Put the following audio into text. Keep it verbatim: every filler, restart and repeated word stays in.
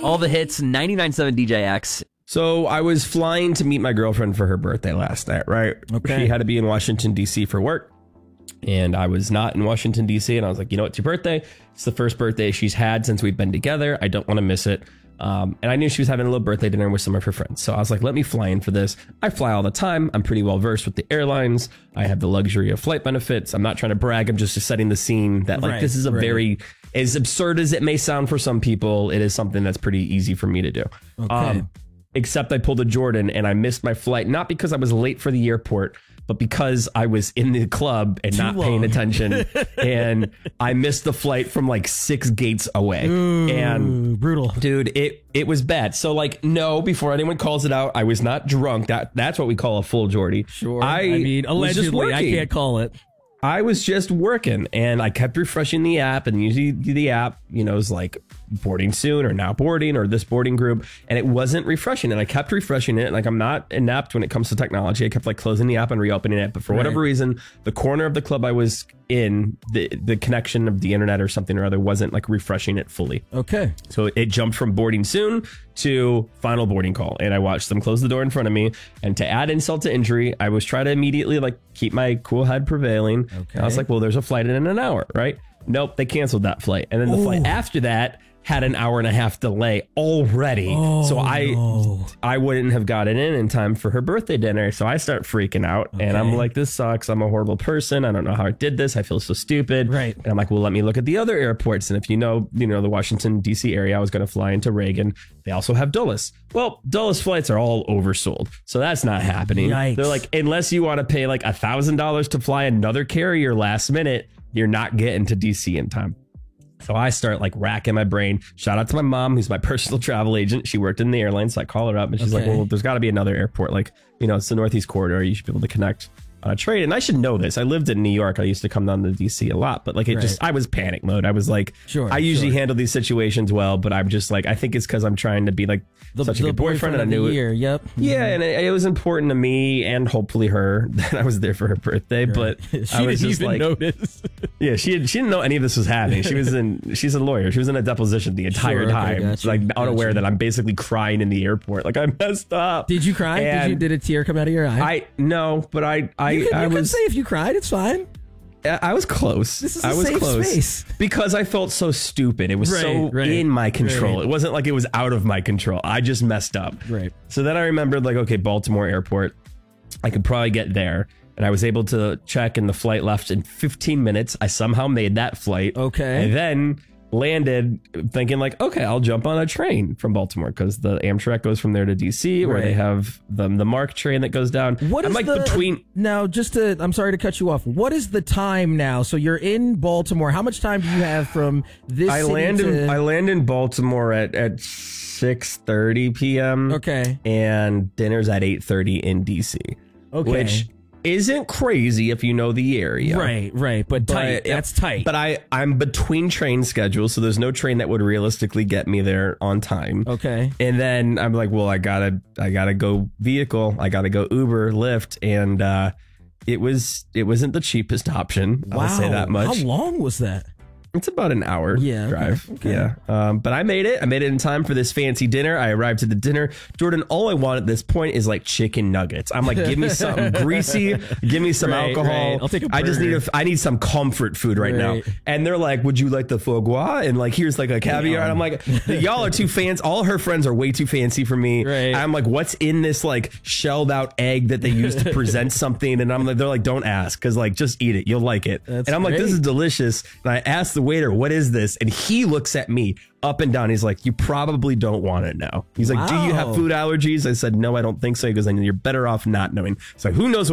all the hits, ninety-nine point seven D J X. So I was flying to meet my girlfriend for her birthday last night, right? Okay. She had to be in Washington, D C for work. And I was not in Washington, D C. And I was like, you know, it's your birthday. It's the first birthday she's had since we've been together. I don't want to miss it. Um, and I knew she was having a little birthday dinner with some of her friends. So I was like, let me fly in for this. I fly all the time. I'm pretty well versed with the airlines. I have the luxury of flight benefits. I'm not trying to brag. I'm just setting the scene that like Right, this is a right. very, as absurd as it may sound for some people, it is something that's pretty easy for me to do. Okay. Um, except I pulled a Jordan and I missed my flight, not because I was late for the airport, but because I was in the club and Too not long. paying attention. And I missed the flight from like six gates away. Ooh, And brutal. dude, it it was bad. So like, no, before anyone calls it out, I was not drunk. That that's what we call a full Geordie. Sure. I, I, mean, was just allegedly, I working. can't call it. I was just working and I kept refreshing the app, and usually the app, you know, is like boarding soon or now boarding or this boarding group, and it wasn't refreshing, and I kept refreshing it. Like, I'm not inept when it comes to technology. I kept like closing the app and reopening it, but for whatever Right. reason, the corner of the club I was in, the the connection of the internet or something or other wasn't like refreshing it fully. Okay. So it jumped from boarding soon to final boarding call. And I watched them close the door in front of me. And to add insult to injury, I was trying to immediately like keep my cool head prevailing. Okay. And I was like, well, there's a flight in an hour, right? Nope, they canceled that flight. And then the Ooh. flight after that had an hour and a half delay already. Oh, so I no. I wouldn't have gotten in in time for her birthday dinner. So I start freaking out. And I'm Okay. like, this sucks. I'm a horrible person. I don't know how I did this. I feel so stupid. Right. And I'm like, well, let me look at the other airports. And if you know, you know, the Washington, D C area, I was going to fly into Reagan. They also have Dulles. Well, Dulles flights are all oversold. So that's not happening. Yikes. They're like, unless you want to pay like a thousand dollars to fly another carrier last minute, you're not getting to D C in time. So I start like racking my brain. Shout out to my mom, who's my personal travel agent. She worked in the airline. So I call her up and she's Okay. like, well, there's got to be another airport. Like, you know, it's the Northeast corridor. You should be able to connect on a train. And I should know this. I lived in New York. I used to come down to D C a lot, but like it Right. just, I was panic mode. I was like, Sure, I usually sure. handle these situations well, but I'm just like, I think it's because I'm trying to be like The, such a the good boyfriend. And I of the knew it. year. Yep. Yeah, and it, it was important to me and hopefully her that I was there for her birthday. But she I was didn't just even like, notice. yeah, she had, she didn't know any of this was happening. She was in, she's a lawyer. She was in a deposition the entire Sure, okay, time, gotcha, like unaware gotcha. that I'm basically crying in the airport. Like I messed up. Did you cry? Did And you? Did a tear come out of your eye? I no, but I I you can, I you can was say if you cried, it's fine. I was close. This is a I was safe close space. because I felt so stupid. It was Right, so right, in my control. right. It wasn't like it was out of my control. I just messed up. Right. So then I remembered like, okay, Baltimore airport, I could probably get there. And I was able to check and the flight left in fifteen minutes. I somehow made that flight. Okay. And then landed thinking like, okay, I'll jump on a train from Baltimore because the Amtrak goes from there to D C where Right. they have the, the MARC train that goes down. What I'm is like the, between... now? Just to, I'm sorry to cut you off. What is the time now? So you're in Baltimore. How much time do you have from this? I city land to, in I land in Baltimore at at six thirty p.m. Okay. and dinner's at eight thirty in D C. Okay. Which isn't crazy if you know the area. Right, right, but tight. But- That's tight. But I I'm between train schedules, so there's no train that would realistically get me there on time. okay. And then I'm like, well, I gotta I gotta go vehicle. I gotta go Uber, Lyft, and uh, it was it wasn't the cheapest option. Wow. I'll say that much. How long was that? It's about an hour Yeah, okay, drive. okay. Yeah. Um, but I made it. I made it in time for this fancy dinner. I arrived to the dinner. Jordan, all I want at this point is like chicken nuggets. I'm like, give me something greasy. Give me some Right, alcohol. right. I'll take a I just need a, burger. I need some comfort food right, Right. now. And they're like, would you like the foie gras? And like, here's like a caviar. And I'm like, y'all are too fancy. All her friends are way too fancy for me. Right. I'm like, what's in this like shelled out egg that they use to present something? And I'm like, they're like, don't ask. Cause like, just eat it. You'll like it. That's and I'm like, this great. is delicious. And I asked the waiter, what is this? And he looks at me up and down. He's like, you probably don't want it now. He's like, do you have Wow. food allergies? I said, no, I don't think so. He goes, then you're better off not knowing. So who knows what